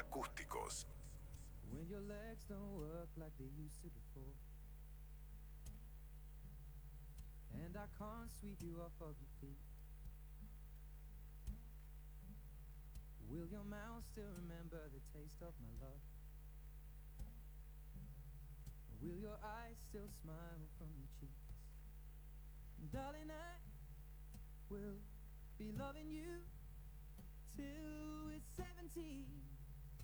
acústicos. When your legs don't work like they used to before, and I can't sweep you off of your feet, will your mouth still remember the taste of my love? Will your eyes still smile from your cheeks? Darling, I will be loving you till we're 70.